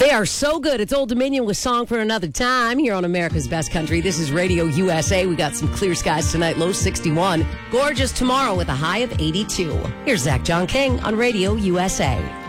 They are so good. It's Old Dominion with Song for Another Time here on America's Best Country. This is Radio USA. We got some clear skies tonight, low 61. Gorgeous tomorrow with a high of 82. Here's Zach John King on Radio USA.